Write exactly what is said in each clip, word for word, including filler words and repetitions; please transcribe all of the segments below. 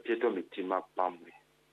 cheto mitima pamwe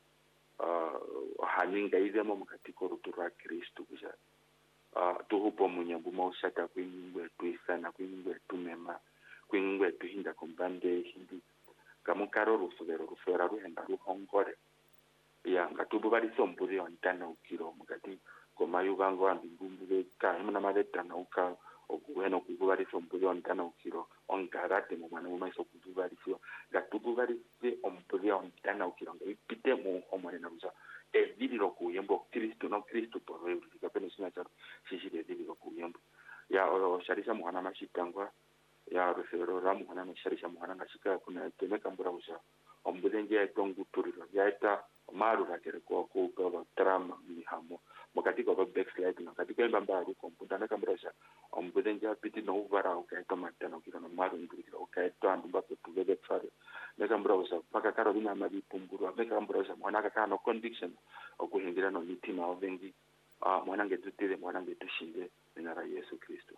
uh, haninga izemo mukatiko rutu rwa Kristu kuja uh, tuhupo munyambu mausata kwingwe tuisana kwingwe tumema kwingwe tuhinda kumbande hindi kamukaro rufuvero rufera ruhenda ruhongore ya ngatubu bali sombuzi ontana ukiro mukati komayu bango ambingumbu beka imuna maletana uka okuweno kubali sombuzi ontana ukiro ongarate mu mwana mu maiso kubali sio ngatubu bali se ombuzi ontana ukiro ngipite mu omone na ruza evidiro kuyembo Kristo no Kristo por euro kapeno sina charo sisi de evidiro kuyembo ya o sharisha mwana mashitangwa ya rufero ramu mwana masharisha mwana ngashika kuna temeka mbura usa ombuzi nje etonguturiro yaita maru rakere kwa kwa trama mihamo mukatiko ba backslide mukatiko mbamba ari komputa na kambrasha ombuze nja piti no uvara ukaita matana ukira no maru ndikira ukaita andumba tuvebe tsare na kambrasha paka karo bina mali pumburu na kambrasha mwana kaka no conviction okuhingira no mitima ovengi ah mwana ngetutire mwana ngetushinde na Yesu Kristo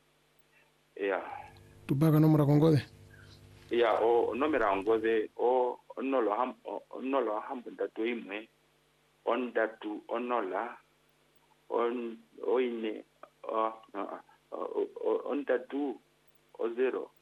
ya tubaka nomra kongode ya o nomera ngode o onolo ham onolo hambunda toimwe ondatu onola on oine uh, uh, ondatu ozero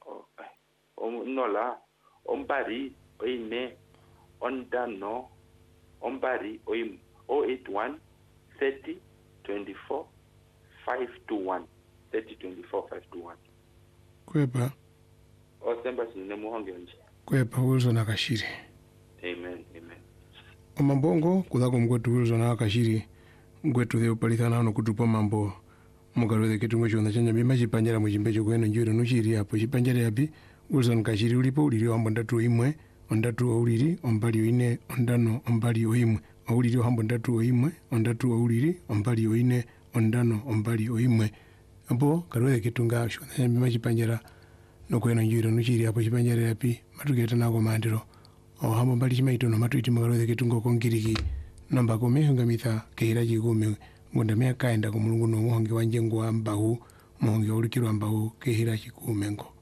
onola ombari oine ondano ombari oim zero eight one thirty twenty-four five twenty-one thirty twenty-four five twenty-one kwepa osemba sine muhonge nje kwepa Wilson Akashiri. Amen, amen. Omambongo kudako mkwetu Wilson Akashiri mkwetu dheo palithana no kutupa mambo mukalweze ketungo chonda chanya bima chipanjara mujimbecho kweno njiro nuchiri hapo chipanjara yapi Wilson Akashiri ulipo uliri wambo ndatu imwe ondatu ouliri ombali oine ondano ombali oimwe ouliri wambo ndatu oimwe ondatu ouliri ombali oine ondano ombali oimwe apo kalweze ketunga chonda chanya bima chipanjara no kweno njiro nuchiri hapo chipanjara yapi matuketa nako mandiro o hamo bali chimaito no matuiti magalweze ketungo kongiriki namba kome ngamitha keira jigume ngunda mya kaenda ku mulungu no muhonge wanje ngwa mbahu muhonge ulikirwa mbahu kehira chikumengo